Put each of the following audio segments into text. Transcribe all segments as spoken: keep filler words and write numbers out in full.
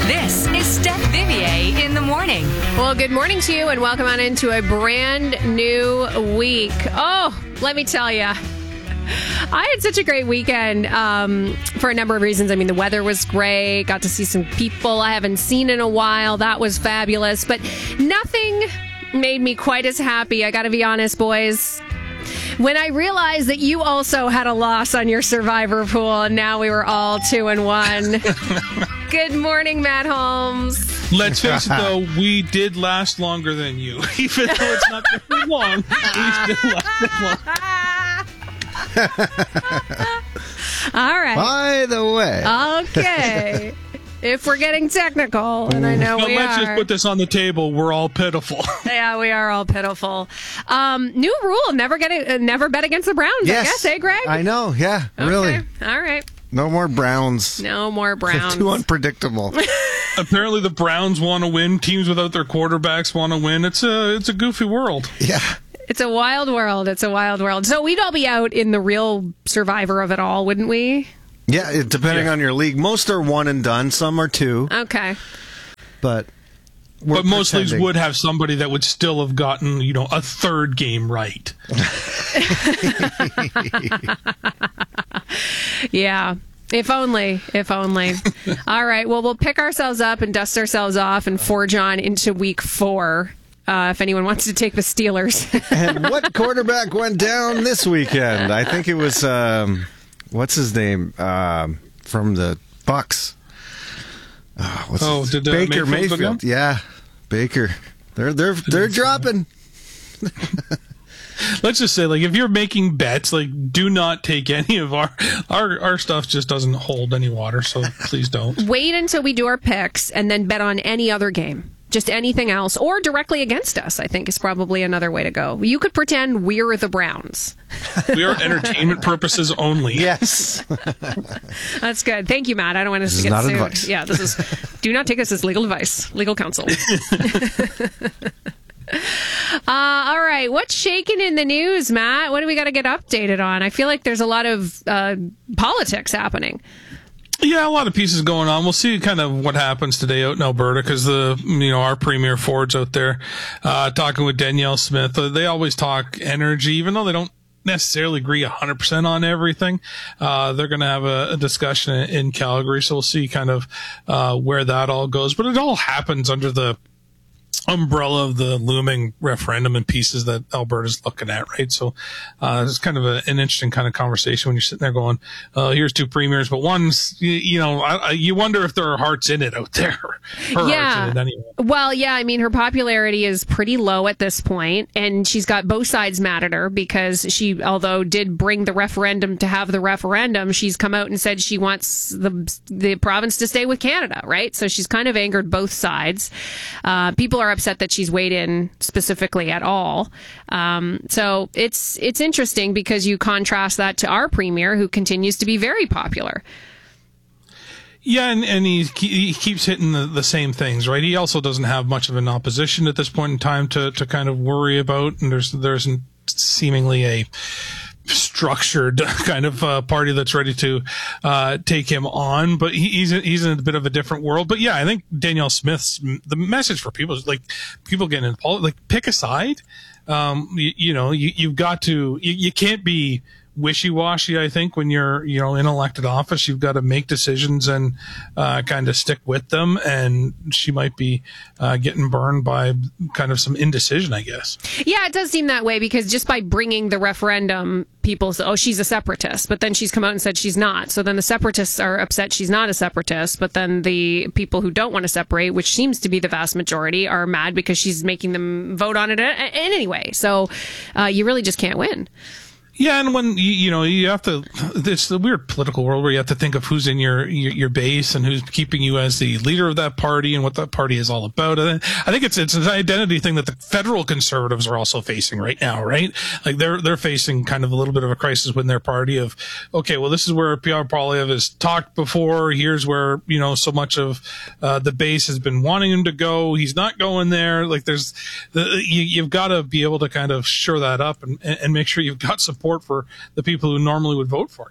This is Steph Vivier in the morning. Well, good morning to you and welcome on into a brand new week. Oh, let me tell you, I had such a great weekend um, for a number of reasons. I mean, the weather was great. Got to see some people I haven't seen in a while. That was fabulous. But nothing made me quite as happy, I got to be honest, boys, when I realized that you also had a loss on your Survivor pool, and now we were all two and one. Good morning, Matt Holmes. Let's face it, though, we did last longer than you. Even though it's not very long, we still lasted long. All right. By the way. Okay. If we're getting technical, and I know But we let's are. just put this on the table. We're all pitiful. Yeah, we are all pitiful. Um, new rule: never get it, uh, never bet against the Browns. Yes. I guess, eh, Greg? I know. Yeah, Okay. really. All right. No more Browns. No more Browns. Too unpredictable. Apparently, the Browns want to win. Teams without their quarterbacks want to win. It's a it's a goofy world. Yeah. It's a wild world. It's a wild world. So we'd all be out in the real Survivor of it all, wouldn't we? Yeah, it, depending Yeah. on your league. Most are one and done. Some are two. Okay. But we're But most leagues pretending. would have somebody that would still have gotten, you know, a third game right. Yeah. If only. If only. All right. Well, we'll pick ourselves up and dust ourselves off and forge on into week four. Uh, if anyone wants to take the Steelers. And what quarterback went down this weekend? I think it was, um, what's his name? Um, from the Bucks. Oh, what's Oh, his- did, uh, Baker Mayfield go down? Mayfield. Yeah, Baker. They're they're they're dropping. Let's just say, like, if you're making bets, like, do not take any of our our our stuff. Just doesn't hold any water. So please don't. Wait until we do our picks and then bet on any other game. Just anything else, or directly against us, I think is probably another way to go. You could pretend we're the Browns. We are entertainment purposes only. Yes. That's good. Thank you, Matt. I don't want us This to is get not sued. advice. Yeah, this is. Do not take this as legal advice. Legal counsel. uh, all right. What's shaking in the news, Matt? What do we got to get updated on? I feel like there's a lot of uh, politics happening. Yeah, a lot of pieces going on. We'll see kind of what happens today out in Alberta because the you know our premier Ford's out there uh, talking with Danielle Smith. Uh, they always talk energy, even though they don't necessarily agree one hundred percent on everything. Uh, they're going to have a, a discussion in, in Calgary, so we'll see kind of uh, where that all goes. But it all happens under the umbrella of the looming referendum and pieces that Alberta's looking at, right? So uh, it's kind of a, an interesting kind of conversation when you're sitting there going, uh, here's two premiers, but one's, you, you know, I, I, you wonder if there are hearts in it out there. Her Yeah. heart's in it anyway. Well, yeah, I mean, her popularity is pretty low at this point, and she's got both sides mad at her because she, although did bring the referendum to have the referendum, she's come out and said she wants the the province to stay with Canada, right? So she's kind of angered both sides. Uh, people are upset that she's weighed in specifically at all. Um, so it's it's interesting because you contrast that to our premier, who continues to be very popular. Yeah, and, and he, he keeps hitting the, the same things, right? He also doesn't have much of an opposition at this point in time to, to kind of worry about, and there's there's seemingly a structured kind of uh, party that's ready to uh, take him on, but he, he's he's in a bit of a different world. But yeah, I think Danielle Smith's the message for people is like people getting into politics, like pick a side. Um, you, you know, you, you've got to you, you can't be wishy-washy. I think when you're you know in elected office, you've got to make decisions and uh, kind of stick with them. And she might be uh, getting burned by kind of some indecision, I guess. Yeah, it does seem that way because just by bringing the referendum, people say, oh, she's a separatist. But then she's come out and said she's not. So then the separatists are upset she's not a separatist. But then the people who don't want to separate, which seems to be the vast majority, are mad because she's making them vote on it in any way. So uh, you really just can't win. Yeah, and when you, you know you have to, it's the weird political world where you have to think of who's in your, your your base and who's keeping you as the leader of that party and what that party is all about. And I think it's it's an identity thing that the federal conservatives are also facing right now, right? Like they're they're facing kind of a little bit of a crisis within their party of, okay, well this is where Pierre Poilievre has talked before. Here's where you know so much of uh, the base has been wanting him to go. He's not going there. Like there's the you, you've got to be able to kind of shore that up and and make sure you've got support for the people who normally would vote for you.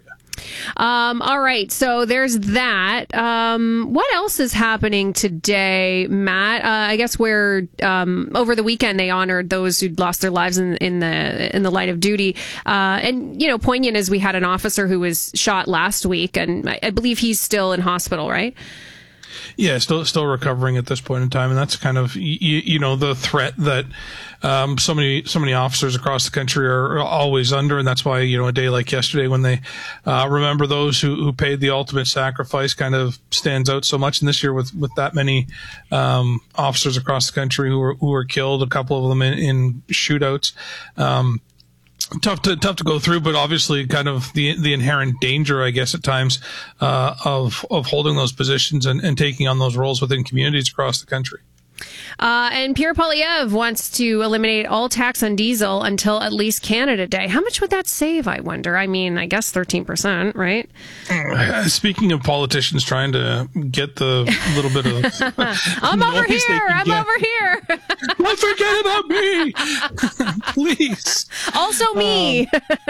Um, all right, so there's that. Um, what else is happening today, Matt? Uh, I guess where um, over the weekend they honored those who'd lost their lives in, in the in the line of duty, uh, and you know, poignant as we had an officer who was shot last week, and I, I believe he's still in hospital, right? Yeah, still still recovering at this point in time, and that's kind of you, you know the threat that um, so many so many officers across the country are always under, and that's why you know a day like yesterday when they uh, remember those who, who paid the ultimate sacrifice kind of stands out so much. And this year with with that many um, officers across the country who were who were killed, a couple of them in, in shootouts. Um, Tough to tough to go through, but obviously, kind of the the inherent danger, I guess, at times uh, of of holding those positions and, and taking on those roles within communities across the country. Uh, and Pierre Poilievre wants to eliminate all tax on diesel until at least Canada Day. How much would that save, I wonder? I mean, I guess thirteen percent, right? Uh, speaking of politicians trying to get the little bit of I'm over here, I'm get. over here. Don't forget about me, please. Also me.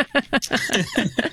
Um,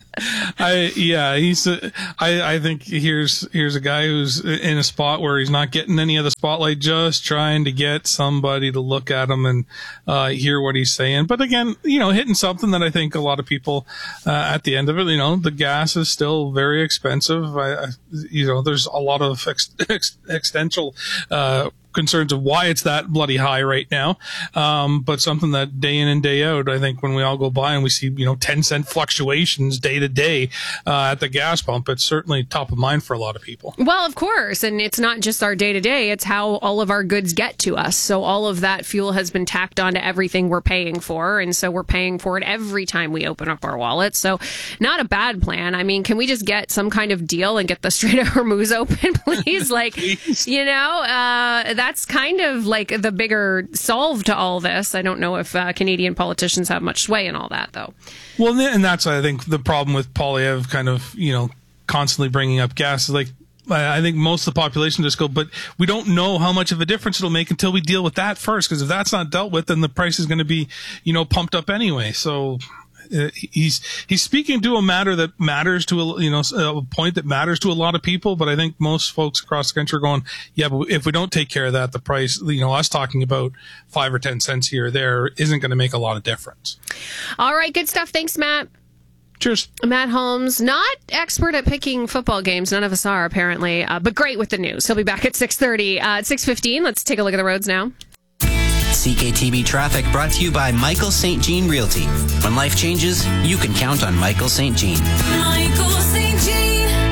I yeah, he's. A, I I think here's here's a guy who's in a spot where he's not getting any of the spotlight, just trying to get somebody to look at him and uh, hear what he's saying. But again, you know, hitting something that I think a lot of people uh, at the end of it, you know, the gas is still very expensive. I, I you know, there's a lot of ex, ex, existential uh, concerns of why it's that bloody high right now. Um, but something that day in and day out, I think when we all go by and we see, you know, ten cent fluctuations day to day uh, at the gas pump, it's certainly top of mind for a lot of people. Well, of course. And it's not just our day to day. It's how all of our goods get to us. So all of that fuel has been tacked onto everything we're paying for. And so we're paying for it every time we open up our wallet. So not a bad plan. I mean, can we just get some kind of deal and get the Strait of Hormuz open, please? Like, Please. you know, uh, that's kind of like the bigger solve to all this. I don't know if uh, Canadian politicians have much sway in all that, though. Well, and that's, I think, the problem with Poilievre kind of, you know, constantly bringing up gas is like, I think most of the population just go, but we don't know how much of a difference it'll make until we deal with that first. Because if that's not dealt with, then the price is going to be, you know, pumped up anyway. So uh, he's he's speaking to a matter that matters to a, you know, a point that matters to a lot of people. But I think most folks across the country are going, yeah, but if we don't take care of that, the price, you know, us talking about five or ten cents here or there isn't going to make a lot of difference. All right, good stuff. Thanks, Matt. Cheers. Matt Holmes, not expert at picking football games. None of us are, apparently, uh, but great with the news. He'll be back at six thirty. Uh, at six fifteen, let's take a look at the roads now. C K T B Traffic brought to you by Michael Saint Jean Realty. When life changes, you can count on Michael Saint Jean. Michael Saint Jean.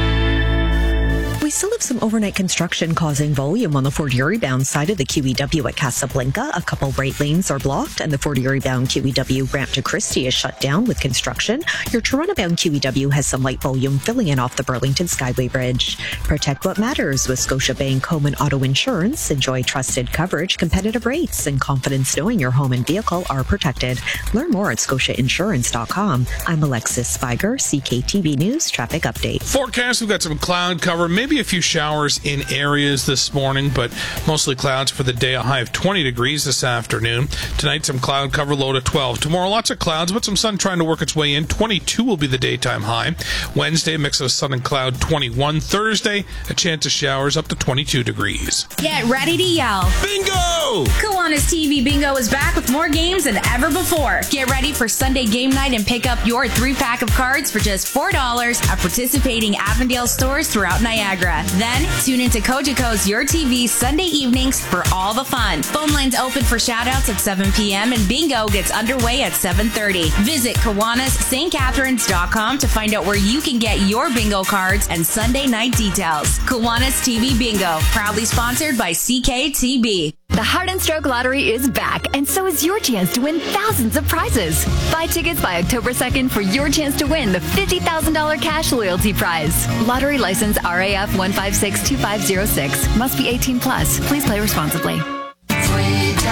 We still have some overnight construction causing volume on the Fort Erie bound side of the Q E W at Casablanca. A couple right lanes are blocked, and the Fort Erie bound Q E W ramp to Christie is shut down with construction. Your Toronto bound Q E W has some light volume filling in off the Burlington Skyway Bridge. Protect what matters with Scotiabank Home and Auto Insurance. Enjoy trusted coverage, competitive rates, and confidence knowing your home and vehicle are protected. Learn more at scotia insurance dot com. I'm Alexis Spiger, C K T V News Traffic Update. Forecast, we've got some cloud cover, maybe a few showers in areas this morning, but mostly clouds for the day. A high of twenty degrees this afternoon. Tonight, some cloud cover, low to twelve. Tomorrow, lots of clouds, but some sun trying to work its way in. twenty-two will be the daytime high. Wednesday, a mix of sun and cloud, twenty-one. Thursday, a chance of showers up to twenty-two degrees. Get ready to yell. Bingo! Kiwanis T V Bingo is back with more games than ever before. Get ready for Sunday game night and pick up your three-pack of cards for just four dollars at participating Avondale stores throughout Niagara. Then, tune into Cogeco's Your T V Sunday evenings for all the fun. Phone lines open for shoutouts at seven p.m. and bingo gets underway at seven thirty. Visit Kiwanis St Catharines dot com to find out where you can get your bingo cards and Sunday night details. Kiwanis T V Bingo, proudly sponsored by C K T B. The Heart and Stroke Lottery is back, and so is your chance to win thousands of prizes. Buy tickets by October second for your chance to win the fifty thousand dollars cash loyalty prize. Lottery license R A F one five six two five zero six. Must be eighteen plus. Please play responsibly. Sweet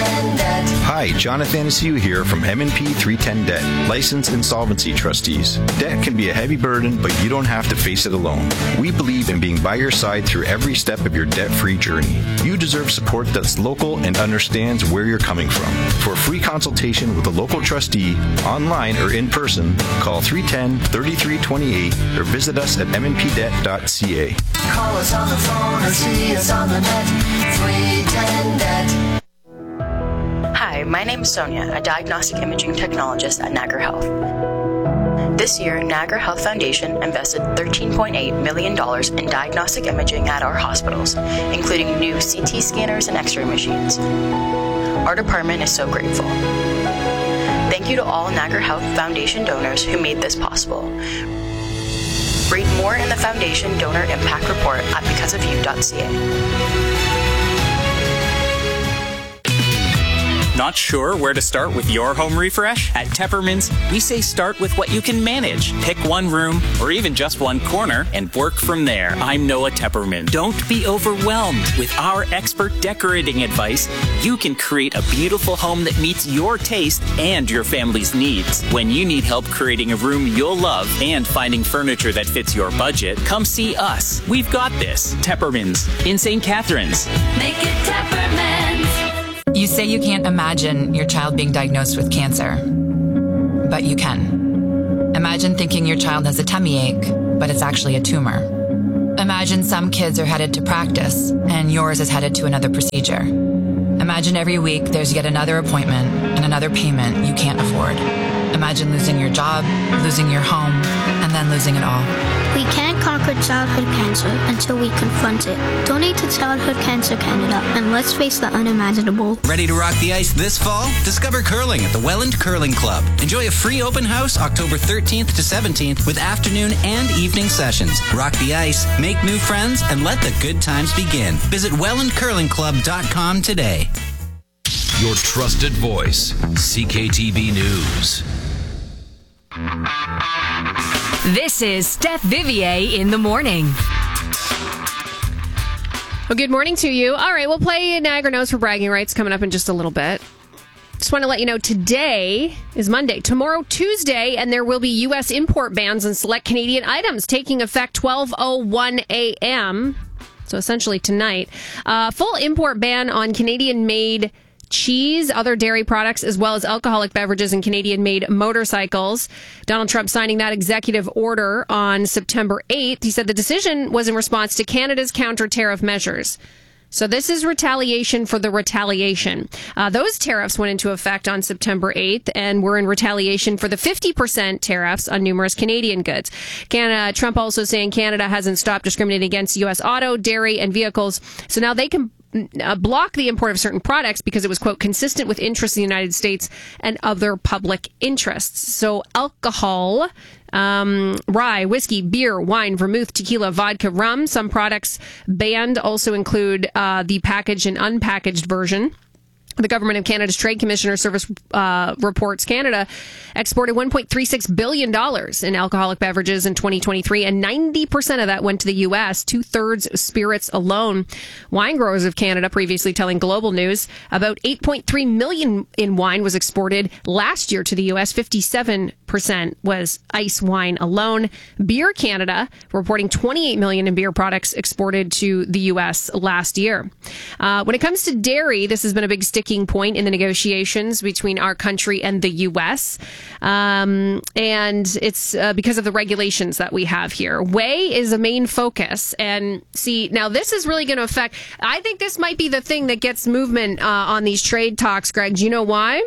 ten Debt. Hi, Jonathan Asiu here from M and P three ten Debt, licensed insolvency trustees. Debt can be a heavy burden, but you don't have to face it alone. We believe in being by your side through every step of your debt-free journey. You deserve support that's local and understands where you're coming from. For a free consultation with a local trustee, online or in person, call three one zero, three three two eight or visit us at m n p debt dot c a. Call us on the phone or see us on the net. three ten Debt. Hi, my name is Sonia, a diagnostic imaging technologist at Niagara Health. This year, Niagara Health Foundation invested thirteen point eight million dollars in diagnostic imaging at our hospitals, including new C T scanners and X-ray machines. Our department is so grateful. Thank you to all Niagara Health Foundation donors who made this possible. Read more in the Foundation Donor Impact Report at because of you dot c a. Not sure where to start with your home refresh? At Teppermans, we say start with what you can manage. Pick one room or even just one corner and work from there. I'm Noah Tepperman. Don't be overwhelmed. With our expert decorating advice, you can create a beautiful home that meets your taste and your family's needs. When you need help creating a room you'll love and finding furniture that fits your budget, come see us. We've got this. Teppermans in Saint Catharines. Make it Teppermans. You say you can't imagine your child being diagnosed with cancer, but you can. Imagine thinking your child has a tummy ache, but it's actually a tumor. Imagine some kids are headed to practice, and yours is headed to another procedure. Imagine every week there's yet another appointment and another payment you can't afford. Imagine losing your job, losing your home, and then losing it all. We can't conquer childhood cancer until we confront it. Donate to Childhood Cancer Canada, and let's face the unimaginable. Ready to rock the ice this fall? Discover curling at the Welland Curling Club. Enjoy a free open house October thirteenth to seventeenth with afternoon and evening sessions. Rock the ice, make new friends, and let the good times begin. Visit welland curling club dot com today. Your trusted voice, C K T V News. This is Steph Vivier in the morning. Well, good morning to you. All right, we'll play Niagara Knows for bragging rights coming up in just a little bit. Just want to let you know today is Monday, tomorrow Tuesday, and there will be U S import bans on select Canadian items taking effect twelve oh one a.m., so essentially tonight. Uh, full import ban on Canadian-made cheese, other dairy products, as well as alcoholic beverages and Canadian-made motorcycles. Donald Trump signing that executive order on September eighth. He said the decision was in response to Canada's counter-tariff measures. So this is retaliation for the retaliation. Uh, those tariffs went into effect on September eighth and were in retaliation for the fifty percent tariffs on numerous Canadian goods. Canada, Trump also saying Canada hasn't stopped discriminating against U S auto, dairy, and vehicles. So now they can Uh, block the import of certain products because it was, quote, consistent with interests in the United States and other public interests. So alcohol, um, rye, whiskey, beer, wine, vermouth, tequila, vodka, rum. Some products banned also include uh, the packaged and unpackaged version. The Government of Canada's Trade Commissioner Service uh, reports Canada exported one point three six billion dollars in alcoholic beverages in twenty twenty-three, and ninety percent of that went to the U S, two-thirds spirits alone. Wine Growers of Canada previously telling Global News about eight point three million in wine was exported last year to the U S. fifty-seven percent was ice wine alone. Beer Canada reporting twenty-eight million in beer products exported to the U S last year. Uh, when it comes to dairy, this has been a big stick point in the negotiations between our country and the U S. Um, and it's uh, because of the regulations that we have here. Whey is a main focus. And see, now this is really going to affect, I think this might be the thing that gets movement uh, on these trade talks, Greg. Do you know why?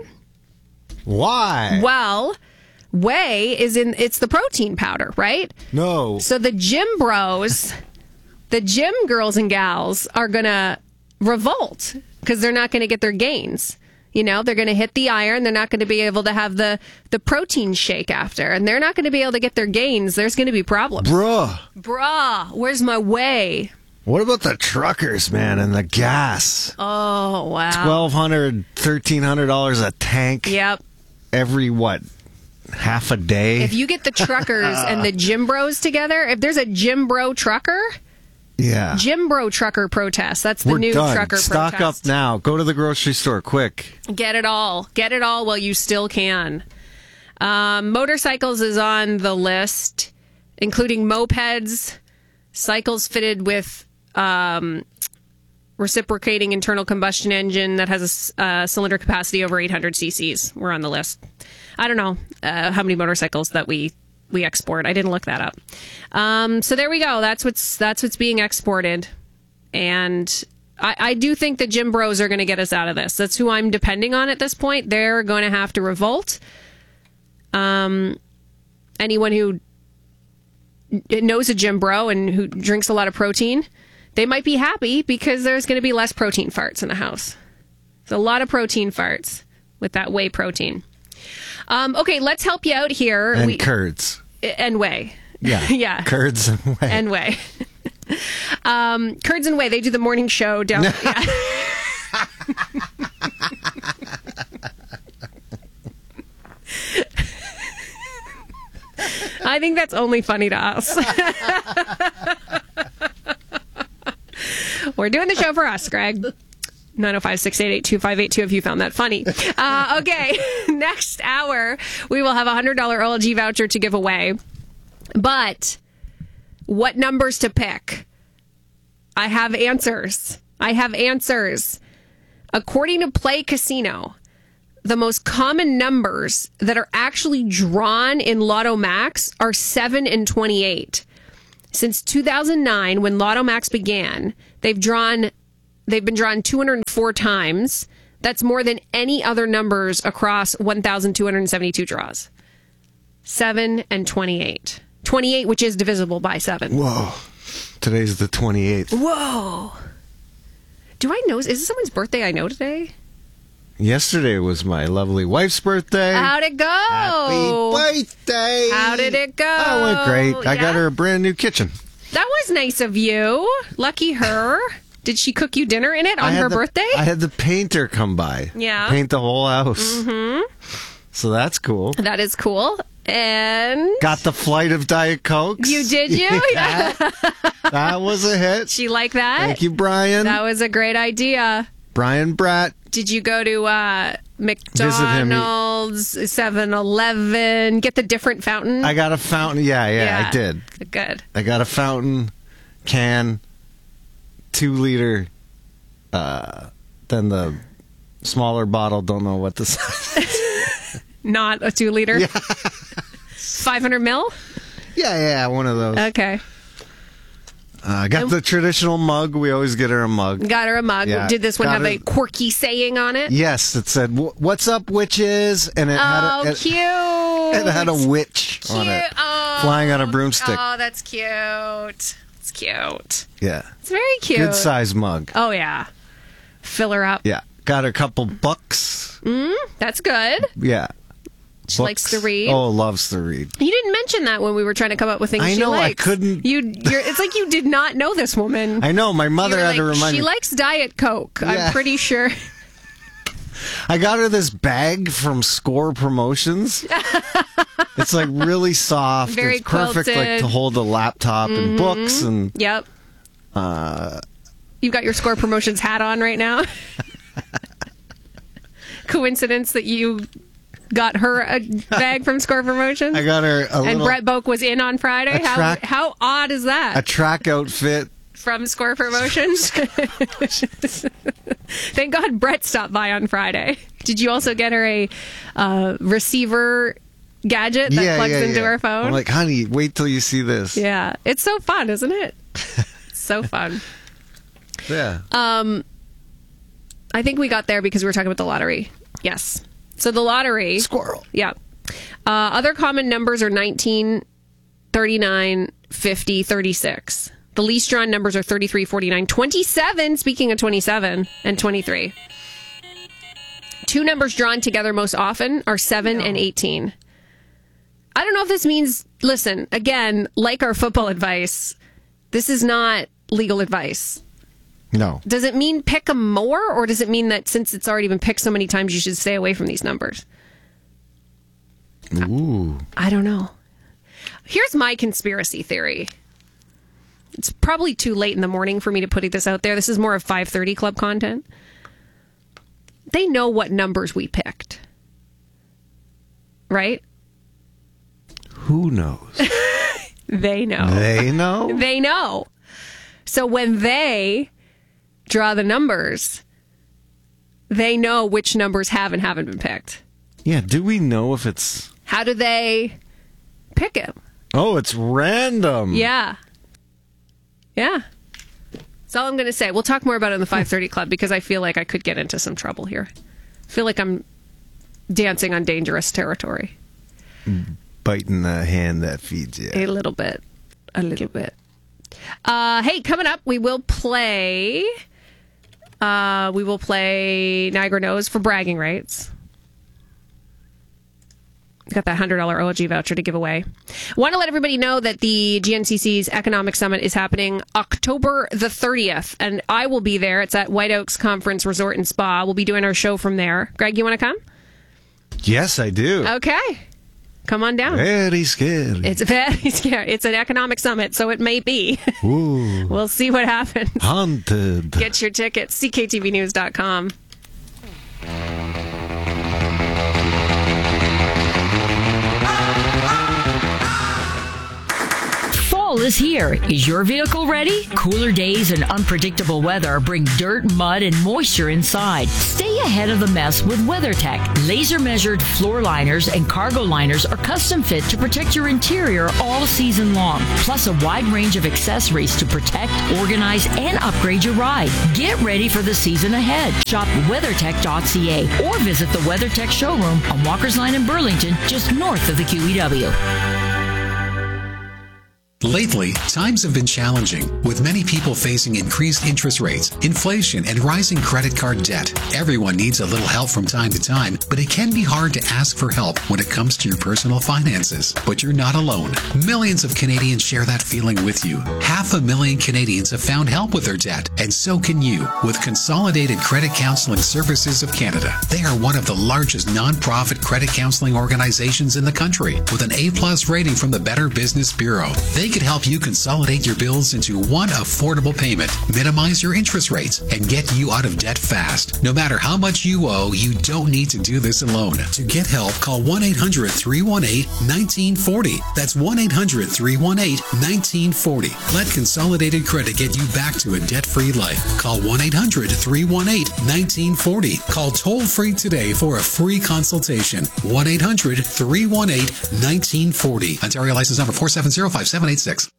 Why? Well, whey is in, it's the protein powder, right? No. So the gym bros, the gym girls and gals are going to revolt because they're not going to get their gains. You know, they're going to hit the iron. They're not going to be able to have the, the protein shake after. And they're not going to be able to get their gains. There's going to be problems. Bruh. Bruh, where's my whey? What about the truckers, man, and the gas? Oh, wow. twelve hundred dollars, thirteen hundred dollars a tank. Yep. Every, what, half a day? If you get the truckers and the gym bros together, if there's a gym bro trucker, Yeah. Jim Bro trucker protest. That's the We're new done. trucker Stock protest. up now. Go to the grocery store quick. Get it all. Get it all while you still can. Um, motorcycles is on the list, including mopeds, cycles fitted with um, reciprocating internal combustion engine that has a uh, cylinder capacity over eight hundred cc's. We're on the list. I don't know uh, how many motorcycles that we we export. I didn't look that up. Um, so there we go. That's what's that's what's being exported, and I, I do think the Jim Bros are going to get us out of this. That's who I'm depending on at this point. They're going to have to revolt. Um, anyone who knows a Jim Bro and who drinks a lot of protein, they might be happy because there's going to be less protein farts in the house. There's a lot of protein farts with that whey protein. Um, okay, let's help you out here. And we, curds. And whey. Yeah. yeah. Curds and whey. And whey. um, curds and whey. They do the morning show down. yeah. I think that's only funny to us. We're doing the show for us, Greg. nine oh five, six eight eight, two five eight two if you found that funny. Uh, okay, next hour, we will have a one hundred dollars O L G voucher to give away. But what numbers to pick? I have answers. I have answers. According to Play Casino, the most common numbers that are actually drawn in Lotto Max are seven and twenty-eight. Since two thousand nine, when Lotto Max began, they've drawn they've been drawn two hundred four times. That's more than any other numbers across one thousand two hundred seventy-two draws. seven and twenty-eight. twenty-eight, which is divisible by seven. Whoa. Today's the twenty-eighth. Whoa. Do I know? Is it someone's birthday I know today? Yesterday was my lovely wife's birthday. How'd it go? Happy birthday. How did it go? Oh, it went great. I Yeah? got her a brand new kitchen. That was nice of you. Lucky her. Did she cook you dinner in it I on had her the- birthday? I had the painter come by. Yeah. Paint the whole house. Mm-hmm. So that's cool. That is cool. And Got the flight of Diet Cokes. you did you? Yeah. That was a hit. She liked that? Thank you, Brian. That was a great idea. Brian Bratt. Did you go to uh, Visit him. McDonald's, seven eleven, get the different fountain? I got a fountain. Yeah, yeah, Yeah. I did. Good. I got a fountain can, two liter, uh, then the smaller bottle. Don't know what the size is. Not a two liter? Yeah. five hundred mil? Yeah, yeah, one of those. Okay. I uh, got the traditional mug. We always get her a mug. Got her a mug. Yeah. Did this one Got have her- a quirky saying on it? Yes, it said, "Wh- "What's up, witches?" And it had Oh, a, it, cute. it had a witch on it, Oh. flying on a broomstick. Oh, that's cute. It's cute. Yeah, It's very cute. good size mug. Oh, yeah. Fill her up. Yeah, got her a couple bucks. Mm, that's good. Yeah, She likes to read. Oh, loves to read. You didn't mention that when we were trying to come up with things I she know, I likes. couldn't- You, you're, it's like you did not know this woman. I know. My mother You were had to like, remind She me. likes Diet Coke. Yeah. I'm pretty sure. I got her this bag from Score Promotions. It's like really soft. Very it's perfect, like quilted. to hold a laptop and books and. Yep. Uh, You've got your Score Promotions hat on right now. Coincidence that you got her a bag from Score Promotions? I got her a and little Brett Boak was in on Friday? a How, track- how odd is that? a track outfit. From Score Promotions. Thank God Brett stopped by on Friday. Did you also get her a uh, receiver gadget that yeah, plugs yeah, into yeah. her phone? I'm like, honey, wait till you see this. Yeah, it's so fun, isn't it? It's so fun. Yeah. Um, I think we got there because we were talking about the lottery. Yes. So the lottery. Squirrel. Yeah. Uh, other common numbers are nineteen, thirty-nine, fifty, thirty-six. The least drawn numbers are thirty-three, forty-nine, twenty-seven, speaking of twenty-seven, and twenty-three. Two numbers drawn together most often are seven and eighteen. I don't know if this means, listen, again, like our football advice, this is not legal advice. No. Does it mean pick them more, or does it mean that since it's already been picked so many times, you should stay away from these numbers? Ooh. I don't know. Here's my conspiracy theory. It's probably too late in the morning for me to put this out there. This is more of five thirty Club content. They know what numbers we picked. Right? Who knows? They know. They know? They know. So when they draw the numbers, they know which numbers have and haven't been picked. Yeah, do we know if it's... How do they pick it? Oh, it's random. Yeah. Yeah. That's all I'm going to say. We'll talk more about it in the five thirty Club because I feel like I could get into some trouble here. I feel like I'm dancing on dangerous territory. Biting the hand that feeds you. A little bit. A little bit. Uh, hey, coming up, we will play... Uh, we will play Niagara Knows for bragging rights. Got that one hundred dollars O L G voucher to give away. Want to let everybody know that the G N C C's Economic Summit is happening October the thirtieth, and I will be there. It's at White Oaks Conference Resort and Spa. We'll be doing our show from there. Greg, you want to come? Yes, I do. Okay. Come on down. Very scary. It's very scary. It's an economic summit, so it may be. Ooh. We'll see what happens. Haunted. Get your tickets, C K T V news dot com. Fall is here. Is your vehicle ready? Cooler days and unpredictable weather bring dirt, mud, and moisture inside. Stay ahead of the mess with WeatherTech. Laser-measured floor liners and cargo liners are custom fit to protect your interior all season long. Plus a wide range of accessories to protect, organize, and upgrade your ride. Get ready for the season ahead. Shop weathertech dot c a or visit the WeatherTech showroom on Walker's Line in Burlington, just north of the Q E W. Lately, times have been challenging, with many people facing increased interest rates, inflation, and rising credit card debt. Everyone needs a little help from time to time, but it can be hard to ask for help when it comes to your personal finances. But you're not alone. Millions of Canadians share that feeling with you. Half a million Canadians have found help with their debt, and so can you with Consolidated Credit Counseling Services of Canada. They are one of the largest non-profit credit counseling organizations in the country, with an A-plus rating from the Better Business Bureau. They can help you consolidate your bills into one affordable payment, minimize your interest rates, and get you out of debt fast. No matter how much you owe, you don't need to do this alone. To get help, call one eight hundred, three one eight, one nine four zero. That's one eight hundred, three one eight, one nine four zero. Let Consolidated Credit get you back to a debt-free life. Call one eight hundred, three one eight, one nine four zero. Call toll-free today for a free consultation. one eight hundred, three one eight, one nine four zero. Ontario license number four seven zero, five seven eight six.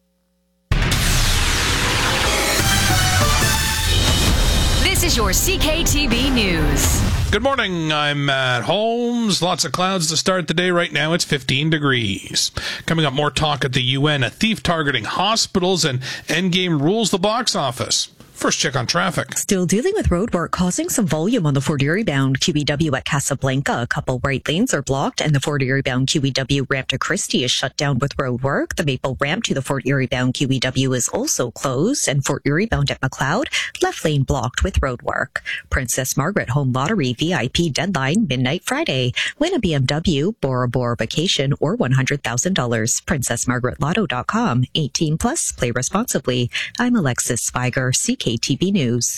This is your C K T V News. Good morning, I'm Matt Holmes. Lots of clouds to start the day. Right now it's fifteen degrees. Coming up, more talk at the U N. A thief targeting hospitals, and Endgame rules the box office. First check on traffic. Still dealing with roadwork causing some volume on the Fort Erie bound Q E W at Casablanca. A couple right lanes are blocked, and the Fort Erie bound Q E W ramp to Christie is shut down with roadwork. The Maple ramp to the Fort Erie bound Q E W is also closed, and Fort Erie bound at McLeod, left lane blocked with roadwork. Princess Margaret Home Lottery V I P deadline midnight Friday. Win a B M W, Bora Bora vacation, or one hundred thousand dollars. princess margaret lotto dot com. eighteen plus. Play responsibly. I'm Alexis Spiger, C K T V News.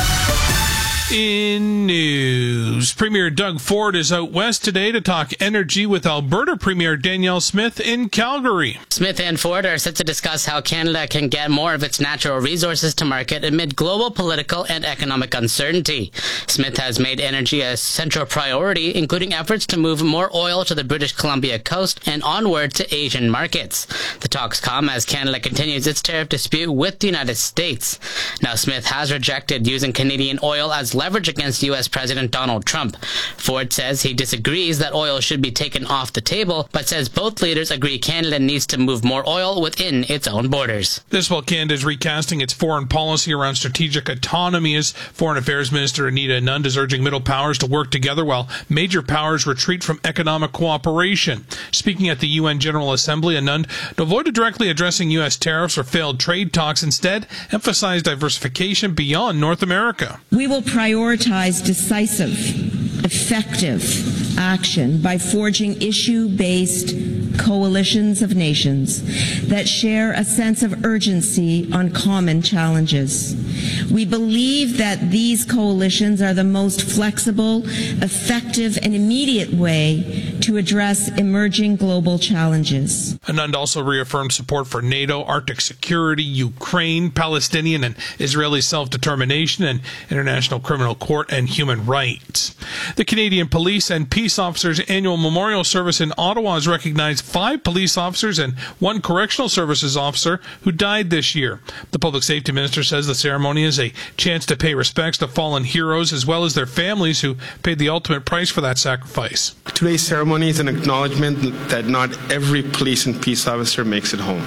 In news, Premier Doug Ford is out west today to talk energy with Alberta Premier Danielle Smith in Calgary. Smith and Ford are set to discuss how Canada can get more of its natural resources to market amid global political and economic uncertainty. Smith has made energy a central priority, including efforts to move more oil to the British Columbia coast and onward to Asian markets. The talks come as Canada continues its tariff dispute with the United States. Now, Smith has rejected using Canadian oil as leverage against U S President Donald Trump. Ford says he disagrees that oil should be taken off the table, but says both leaders agree Canada needs to move more oil within its own borders. This while Canada is recasting its foreign policy around strategic autonomy, as Foreign Affairs Minister Anita Anand is urging middle powers to work together while major powers retreat from economic cooperation. Speaking at the U N General Assembly, Anand, to avoid directly addressing U S tariffs or failed trade talks, instead emphasized diversification beyond North America. We will prioritize decisive, effective action by forging issue-based coalitions of nations that share a sense of urgency on common challenges. We believe that these coalitions are the most flexible, effective, and immediate way to address emerging global challenges. Anand also reaffirmed support for NATO, Arctic security, Ukraine, Palestinian and Israeli self-determination, and International Criminal Court and human rights. The Canadian Police and Peace Officers Annual Memorial Service in Ottawa has recognized five police officers and one correctional services officer who died this year. The Public Safety Minister says the ceremony is a chance to pay respects to fallen heroes as well as their families who paid the ultimate price for that sacrifice. Today's ceremony is an acknowledgement that not every police and peace officer makes it home.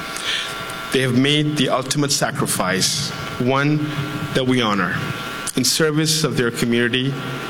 They have made the ultimate sacrifice, one that we honor, in service of their community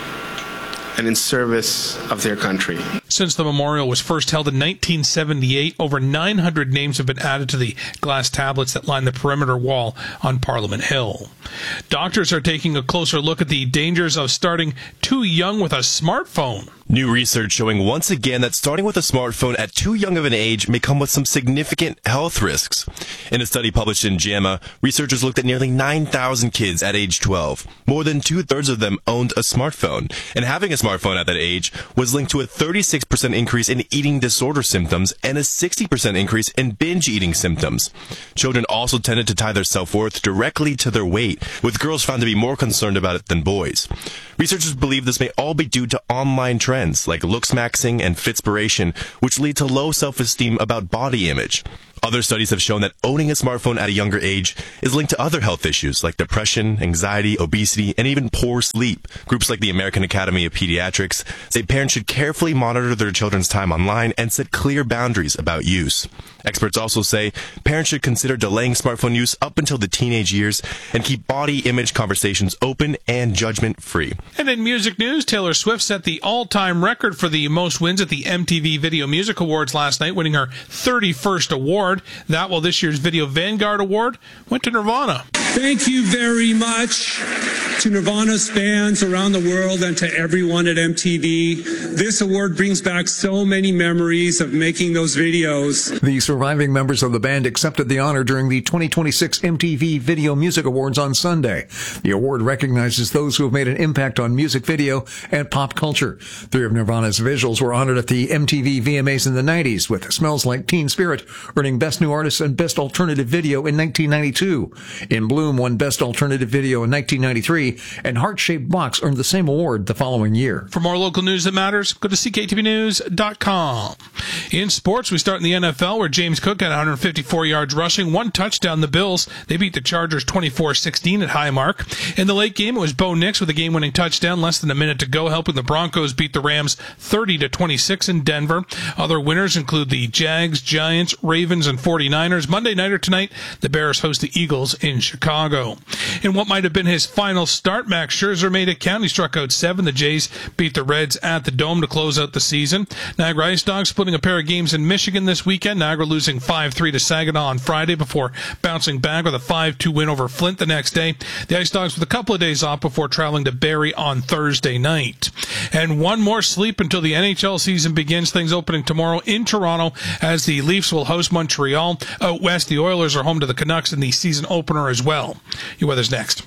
and in service of their country. Since the memorial was first held in nineteen seventy-eight, over nine hundred names have been added to the glass tablets that line the perimeter wall on Parliament Hill. Doctors are taking a closer look at the dangers of starting too young with a smartphone. New research showing once again that starting with a smartphone at too young of an age may come with some significant health risks. In a study published in JAMA, researchers looked at nearly nine thousand kids at age twelve. More than two-thirds of them owned a smartphone, and having a smartphone at that age was linked to a thirty-six percent increase in eating disorder symptoms and a sixty percent increase in binge eating symptoms. Children also tended to tie their self-worth directly to their weight, with girls found to be more concerned about it than boys. Researchers believe this may all be due to online trends like looks maxing and fitspiration, which lead to low self-esteem about body image. Other studies have shown that owning a smartphone at a younger age is linked to other health issues like depression, anxiety, obesity, and even poor sleep. Groups like the American Academy of Pediatrics say parents should carefully monitor their children's time online and set clear boundaries about use. Experts also say parents should consider delaying smartphone use up until the teenage years and keep body image conversations open and judgment-free. And in music news, Taylor Swift set the all-time record for the most wins at the M T V Video Music Awards last night, winning her thirty-first award. That, while this year's Video Vanguard Award went to Nirvana. Thank you very much to Nirvana's fans around the world and to everyone at M T V. This award brings back so many memories of making those videos. The surviving members of the band accepted the honor during the twenty twenty-six M T V Video Music Awards on Sunday. The award recognizes those who have made an impact on music video and pop culture. Three of Nirvana's visuals were honored at the M T V V M As in the nineties, with Smells Like Teen Spirit earning Best New Artist and Best Alternative Video in nineteen ninety-two. In Bloom won Best Alternative Video in nineteen ninety-three, and Heart Shaped Box earned the same award the following year. For more local news that matters, go to C K T V news dot com. In sports, we start in the N F L, where James Cook had one hundred fifty-four yards rushing, one touchdown. The Bills, they beat the Chargers twenty-four sixteen at Highmark. In the late game, it was Bo Nix with a game-winning touchdown, less than a minute to go, helping the Broncos beat the Rams thirty to twenty-six in Denver. Other winners include the Jags, Giants, Ravens, and forty-niners. Monday nighter tonight, the Bears host the Eagles in Chicago. In what might have been his final start, Max Scherzer made it count. He struck out seven. The Jays beat the Reds at the Dome to close out the season. Niagara Ice Dogs splitting a pair of games in Michigan this weekend. Niagara losing five three to Saginaw on Friday before bouncing back with a five two win over Flint the next day. The Ice Dogs with a couple of days off before traveling to Barrie on Thursday night. And one more sleep until the N H L season begins. Things opening tomorrow in Toronto as the Leafs will host Montreal. Out west, the Oilers are home to the Canucks in the season opener as well. Your weather's next.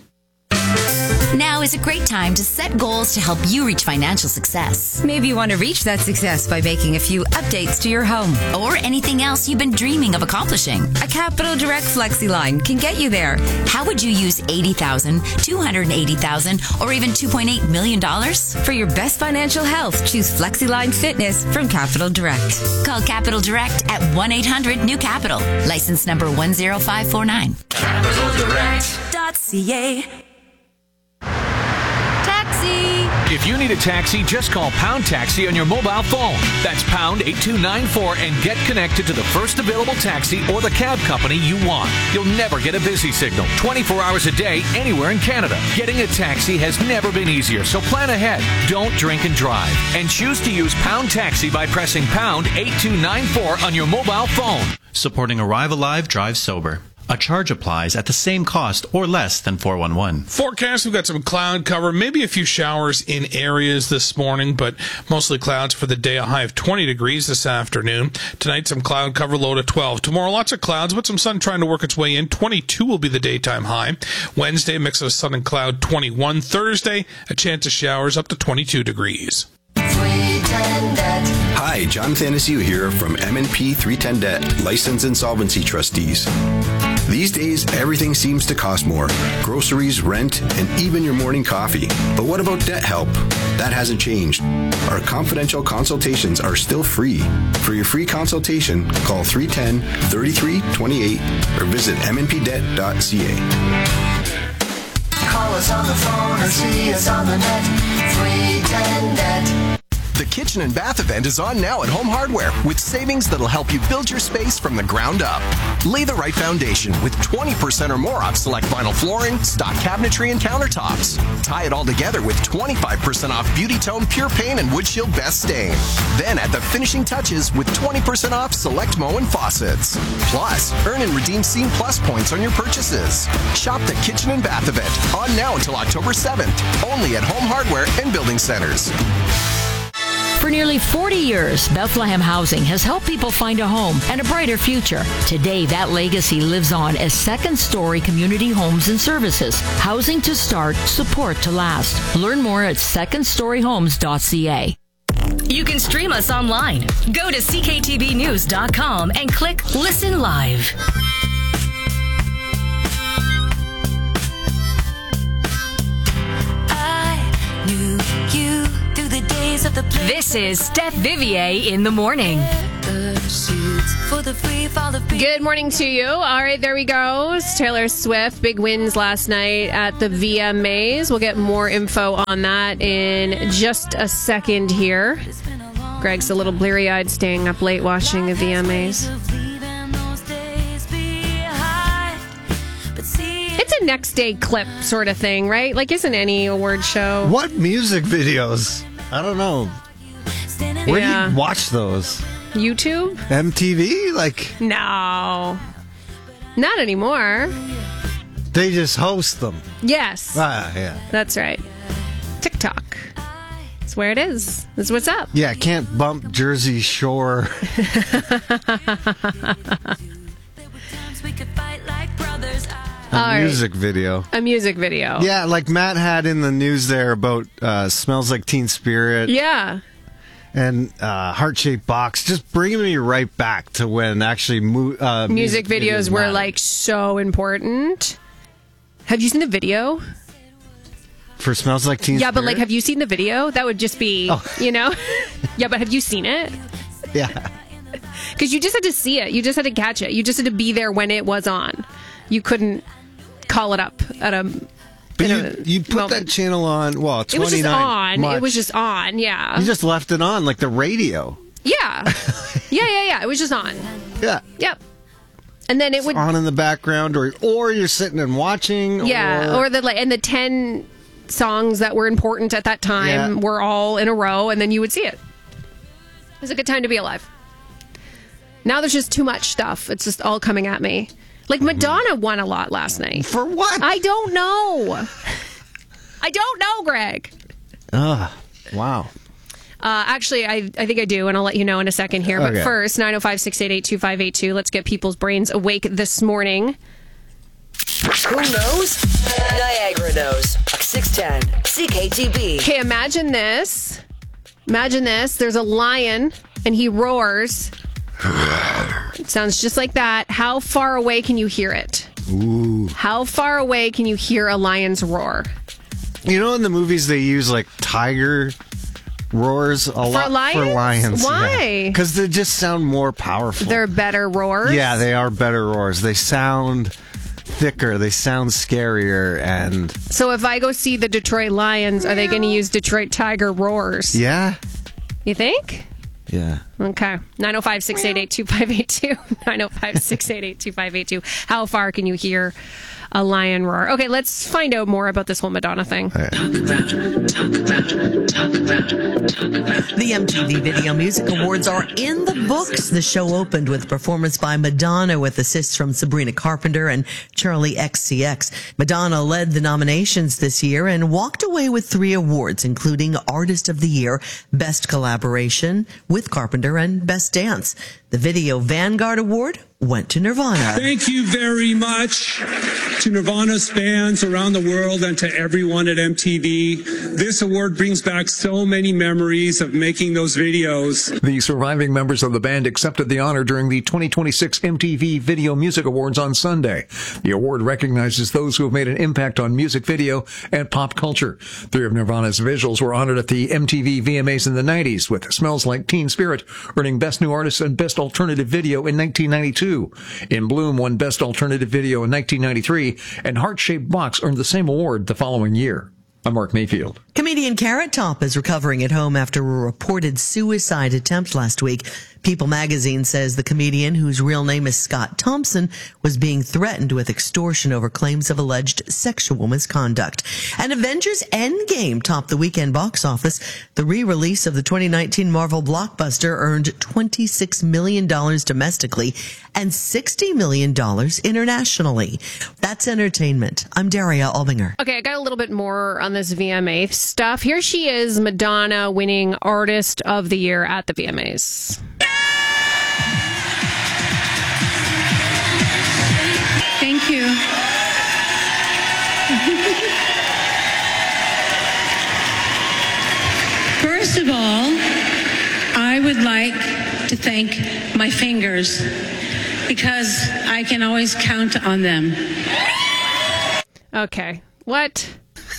Now is a great time to set goals to help you reach financial success. Maybe you want to reach that success by making a few updates to your home. Or anything else you've been dreaming of accomplishing. A Capital Direct FlexiLine can get you there. How would you use eighty thousand dollars, two hundred eighty thousand dollars, or even two point eight million dollars? For your best financial health, choose FlexiLine Fitness from Capital Direct. Call Capital Direct at one eight hundred new capital. License number one zero five four nine. Capital Direct dot C A. If you need a taxi, just call Pound Taxi on your mobile phone. That's pound eight two nine four and get connected to the first available taxi or the cab company you want. You'll never get a busy signal twenty-four hours a day anywhere in Canada. Getting a taxi has never been easier, so plan ahead. Don't drink and drive. And choose to use Pound Taxi by pressing pound eight two nine four on your mobile phone. Supporting Arrive Alive, Drive Sober. A charge applies at the same cost or less than four one one. Forecast, we've got some cloud cover, maybe a few showers in areas this morning, but mostly clouds for the day, a high of twenty degrees this afternoon. Tonight, some cloud cover, low to twelve. Tomorrow, lots of clouds, but some sun trying to work its way in. twenty-two will be the daytime high. Wednesday, a mix of sun and cloud, twenty-one. Thursday, a chance of showers up to twenty-two degrees. Hi, Jonathan Anasu here from M and P three ten Debt, License Insolvency Trustees. These days, everything seems to cost more. Groceries, rent, and even your morning coffee. But what about debt help? That hasn't changed. Our confidential consultations are still free. For your free consultation, call three one zero, three three two eight or visit m n p debt dot c a. Call us on the phone or see us on the net. three ten net. The Kitchen and Bath event is on now at Home Hardware with savings that'll help you build your space from the ground up. Lay the right foundation with twenty percent or more off select vinyl flooring, stock cabinetry, and countertops. Tie it all together with twenty-five percent off Beauty Tone Pure Paint and Wood Shield Best Stain. Then add the finishing touches with twenty percent off select Moen faucets. Plus, earn and redeem Scene Plus points on your purchases. Shop the Kitchen and Bath event on now until October seventh, only at Home Hardware and Building Centers. For nearly forty years, Bethlehem Housing has helped people find a home and a brighter future. Today, that legacy lives on as Second Story Community Homes and Services. Housing to start, support to last. Learn more at second story homes dot c a. You can stream us online. Go to c k t v news dot com and click Listen Live. I knew you through the days of the play. This is Steph Vivier in the morning. Good morning to you. All right, there we go. It's Taylor Swift. Big wins last night at the V M As. We'll get more info on that in just a second here. Greg's a little bleary-eyed staying up late watching the V M As. It's a next day clip sort of thing, right? Like, isn't any award show? What music videos? I don't know. Where Yeah. do you watch those? YouTube? M T V? Like, No. Not anymore. they just host them. Yes. Ah, yeah. That's right. TikTok. That's where it is. That's what's up. Yeah, can't bump Jersey Shore. A All right. music video. A music video. Yeah, like Matt had in the news there about uh, Smells Like Teen Spirit. Yeah. And uh, Heart Shaped Box, just bringing me right back to when actually mo- uh, Music, videos were mattered. like so important. Have you seen the video? For Smells Like Teen yeah, Spirit? but like, have you seen the video? That would just be, Oh. you know? Yeah, but have you seen it? Yeah. Because you just had to see it. You just had to catch it. You just had to be there when it was on. You couldn't call it up at a. But in you, a you put moment. that channel on, well, It was just twenty-nine on. much. It was just on. Yeah. You just left it on like the radio. Yeah. Yeah, yeah, yeah. It was just on. Yeah. Yep. And then it would. On in the background, or or you're sitting and watching. Yeah. Or, Or the like, and the ten songs that were important at that time Yeah. were all in a row, and then you would see it. It was a good time to be alive. Now there's just too much stuff. It's just all coming at me. Like Madonna won a lot last night. For what? I don't know. I don't know, Greg. Ugh. Wow. Uh, actually, I, I think I do, and I'll let you know in a second here. But Okay. first, nine oh five, six eight eight, two five eight two. Let's get people's brains awake this morning. Who knows? Niagara knows. six ten C K T B. Okay, imagine this. Imagine this. There's a lion, and he roars. It sounds just like that. How far away can you hear it? Ooh. How far away can you hear a lion's roar? You know, in the movies they use like tiger roars a lot lions? for lions. Why? Because they just sound more powerful. They're better roars? Yeah, they are better roars. They sound thicker. They sound scarier, and So if I go see the Detroit Lions, are they going to use Detroit Tiger roars? yeah, You think? yeah. Okay. nine oh five, six eight eight, two five eight two. nine oh five, six eight eight, two five eight two. How far can you hear a lion roar. Okay, let's find out more about this whole Madonna thing. The M T V Video Music Awards are in the books. The show opened with a performance by Madonna with assists from Sabrina Carpenter and Charlie X C X. Madonna led the nominations this year and walked away with three awards, including Artist of the Year, Best Collaboration with Carpenter, and Best Dance. The Video Vanguard Award went to Nirvana. Thank you very much to Nirvana's fans around the world and to everyone at M T V. This award brings back so many memories of making those videos. The surviving members of the band accepted the honor during the twenty twenty-six M T V Video Music Awards on Sunday. The award recognizes those who have made an impact on music video and pop culture. Three of Nirvana's visuals were honored at the M T V V M As in the nineties, with Smells Like Teen Spirit earning Best New Artist and Best Alternative Video in nineteen ninety-two. In Bloom won Best Alternative Video in nineteen ninety-three, and Heart Shaped Box earned the same award the following year. I'm Mark Mayfield. Comedian Carrot Top is recovering at home after a reported suicide attempt last week. People magazine says the comedian, whose real name is Scott Thompson, was being threatened with extortion over claims of alleged sexual misconduct. And Avengers Endgame topped the weekend box office. The re-release of the twenty nineteen Marvel blockbuster earned twenty-six million dollars domestically and sixty million dollars internationally. That's entertainment. I'm Daria Albinger. Okay, I got a little bit more on this V M A stuff. Here she is, Madonna winning Artist of the Year at the V M As. Thank you. First of all, I would like to thank my fingers because I can always count on them. Okay. What?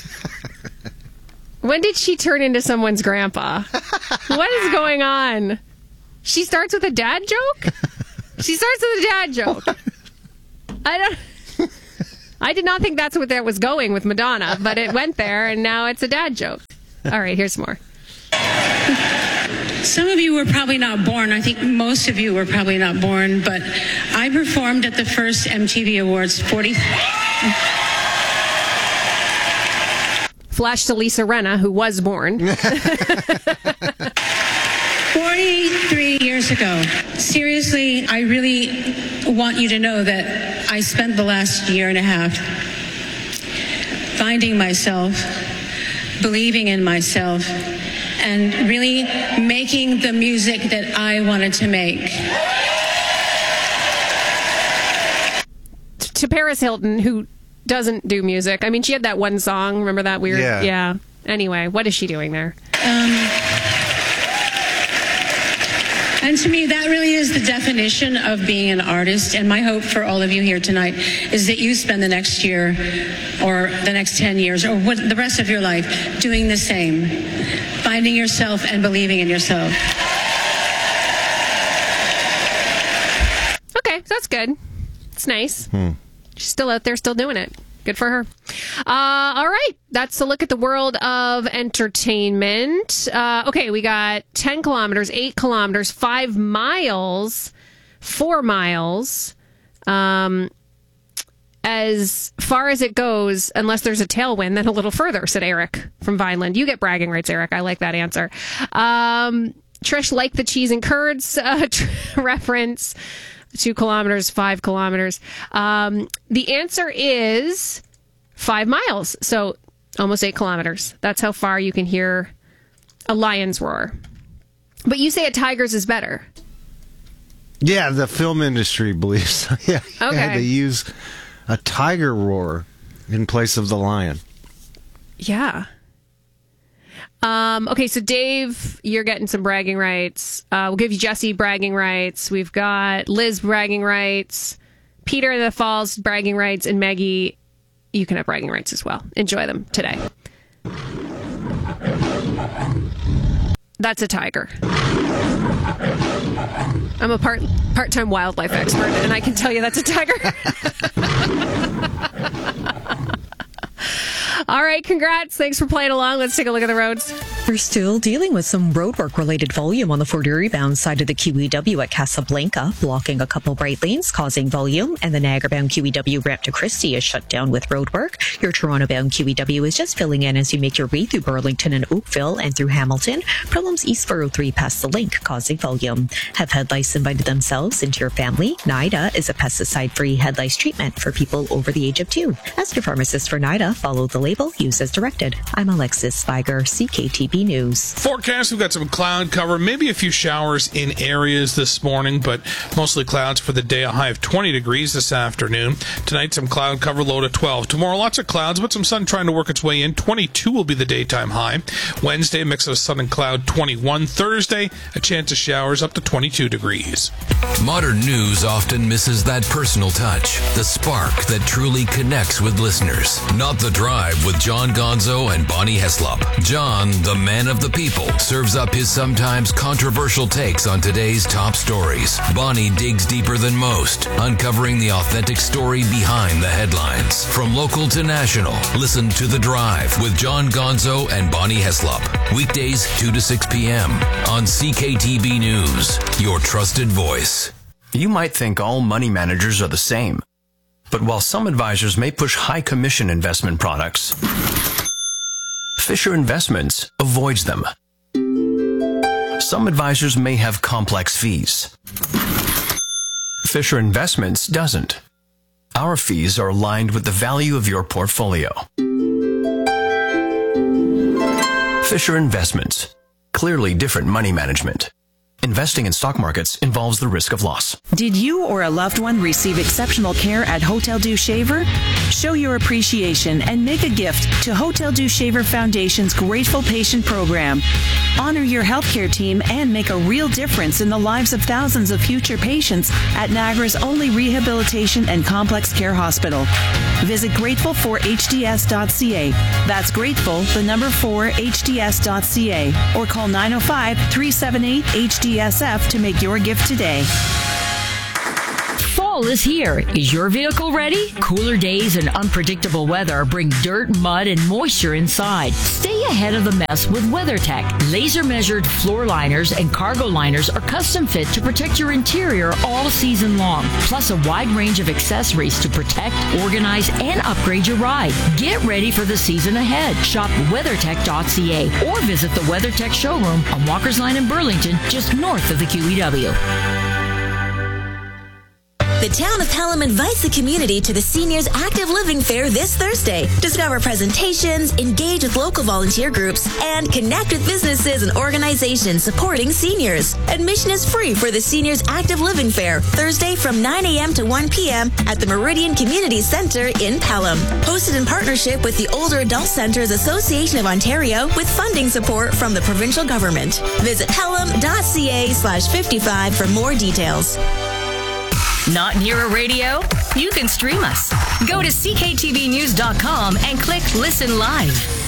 When did she turn into someone's grandpa? What is going on? She starts with a dad joke? She starts with a dad joke. I don't. I did not think that's what that was going with Madonna, but it went there, and now it's a dad joke. All right, here's more. Some of you were probably not born. I think most of you were probably not born, but I performed at the first M T V Awards forty. Flash to Lisa Rinna, who was born. forty-three years ago. Seriously, I really want you to know that I spent the last year and a half finding myself, believing in myself, and really making the music that I wanted to make. To Paris Hilton, who doesn't do music. I mean, she had that one song. Remember that weird? Yeah. yeah. Anyway, what is she doing there? Um, and to me, that really is the definition of being an artist. And my hope for all of you here tonight is that you spend the next year or the next ten years or what, the rest of your life doing the same, finding yourself and believing in yourself. Okay, that's good. It's nice. Hmm. She's still out there, still doing it. Good for her. Uh, all right. That's a look at the world of entertainment. Uh, okay, we got ten kilometers, eight kilometers, five miles, four miles. Um, as far as it goes, unless there's a tailwind, then a little further, said Eric from Vineland. You get bragging rights, Eric. I like that answer. Um, Trish liked the cheese and curds uh, reference. Two kilometers, five kilometers. Um, the answer is five miles. So almost eight kilometers. That's how far you can hear a lion's roar. But you say a tiger's is better. Yeah, the film industry believes. yeah, Okay. yeah, they use a tiger roar in place of the lion. Yeah. Um, okay, so Dave, you're getting some bragging rights. Uh, we'll give you Jesse bragging rights. We've got Liz bragging rights. Peter in the Falls bragging rights. And Maggie, you can have bragging rights as well. Enjoy them today. That's a tiger. I'm a part, part-time wildlife expert, and I can tell you that's a tiger. All right, congrats. Thanks for playing along. Let's take a look at the roads. We're still dealing with some roadwork-related volume on the Fort Erie bound side of the Q E W at Casablanca, blocking a couple bright lanes, causing volume, and the Niagara-bound Q E W ramp to Christie is shut down with roadwork. Your Toronto-bound Q E W is just filling in as you make your way through Burlington and Oakville and through Hamilton. Problems east four oh three past the link, causing volume. Have head lice invited themselves into your family? NIDA is a pesticide-free head lice treatment for people over the age of two. Ask your pharmacist for NIDA. Follow the label. Use as directed. I'm Alexis Spiger, C K T B News. Forecast, we've got some cloud cover, maybe a few showers in areas this morning, but mostly clouds for the day, a high of twenty degrees this afternoon. Tonight, some cloud cover, low to twelve. Tomorrow, lots of clouds, but some sun trying to work its way in. twenty-two will be the daytime high. Wednesday, a mix of sun and cloud, twenty-one. Thursday, a chance of showers up to twenty-two degrees. Modern news often misses that personal touch, the spark that truly connects with listeners. Not The Drive with John Gonzo and Bonnie Heslop. John, the man of the people, serves up his sometimes controversial takes on today's top stories. Bonnie digs deeper than most, uncovering the authentic story behind the headlines. From local to national, listen to The Drive with John Gonzo and Bonnie Heslop. Weekdays two to six p.m. on C K T B News, your trusted voice. You might think all money managers are the same. But while some advisors may push high commission investment products, Fisher Investments avoids them. Some advisors may have complex fees. Fisher Investments doesn't. Our fees are aligned with the value of your portfolio. Fisher Investments. Clearly different money management. Investing in stock markets involves the risk of loss. Did you or a loved one receive exceptional care at Hotel du Shaver? Show your appreciation and make a gift to Hotel du Shaver Foundation's Grateful Patient Program. Honor your healthcare team and make a real difference in the lives of thousands of future patients at Niagara's only rehabilitation and complex care hospital. Visit grateful for H D S dot C A. That's grateful, the number four, H D S dot C A. Or call nine oh five, three seven eight, H D S F to make your gift today. Fall is here. Is your vehicle ready? Cooler days and unpredictable weather bring dirt, mud, and moisture inside. Stay ahead of the mess with WeatherTech. Laser-measured floor liners and cargo liners are custom fit to protect your interior all season long. Plus a wide range of accessories to protect, organize, and upgrade your ride. Get ready for the season ahead. Shop weathertech dot C A or visit the WeatherTech showroom on Walker's Line in Burlington, just north of the Q E W. The town of Pelham invites the community to the Seniors Active Living Fair this Thursday. Discover presentations, engage with local volunteer groups, and connect with businesses and organizations supporting seniors. Admission is free for the Seniors Active Living Fair, Thursday from nine a.m. to one p.m. at the Meridian Community Center in Pelham. Hosted in partnership with the Older Adult Centers Association of Ontario with funding support from the provincial government. Visit pelham dot C A slash fifty-five for more details. Not near a radio? You can stream us. Go to C K T V news dot com and click Listen Live.